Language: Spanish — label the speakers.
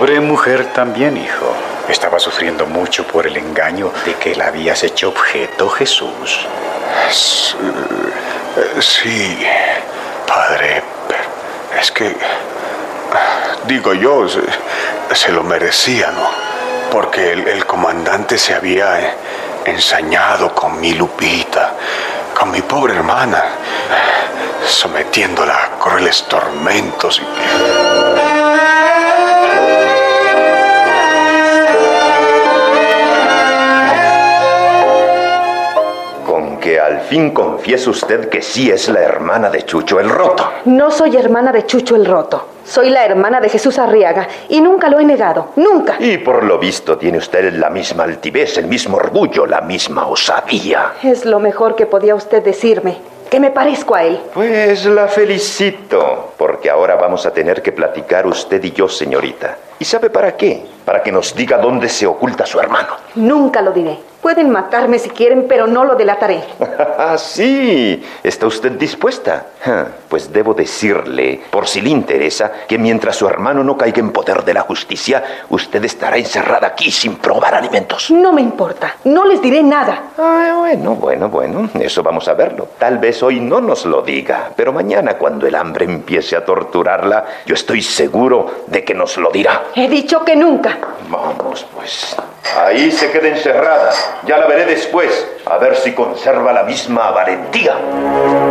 Speaker 1: pobre mujer también, hijo. Estaba sufriendo mucho por el engaño de que la habías hecho objeto, Jesús.
Speaker 2: Sí, padre. Es que, digo yo, se lo merecía, ¿no? Porque el comandante se había ensañado con mi Lupita, con mi pobre hermana, sometiéndola a crueles tormentos.
Speaker 3: Que al fin confiese usted que sí es la hermana de Chucho el Roto.
Speaker 4: No soy hermana de Chucho el Roto. Soy la hermana de Jesús Arriaga y nunca lo he negado, nunca.
Speaker 3: Y por lo visto tiene usted la misma altivez, el mismo orgullo, la misma osadía.
Speaker 4: Es lo mejor que podía usted decirme, que me parezco a él.
Speaker 3: Pues la felicito, porque ahora vamos a tener que platicar usted y yo, señorita. ¿Y sabe para qué? Para que nos diga dónde se oculta su hermano.
Speaker 4: Nunca lo diré. Pueden matarme si quieren, pero no lo delataré.
Speaker 3: Sí, ¿está usted dispuesta? Pues debo decirle, por si le interesa, que mientras su hermano no caiga en poder de la justicia, usted estará encerrada aquí sin probar alimentos.
Speaker 4: No me importa, no les diré nada.
Speaker 3: Bueno, eso vamos a verlo. Tal vez hoy no nos lo diga, pero mañana cuando el hambre empiece a torturarla, yo estoy seguro de que nos lo dirá.
Speaker 4: He dicho que nunca.
Speaker 3: Vamos, pues. Ahí se queda encerrada. Ya la veré después, a ver si conserva la misma valentía.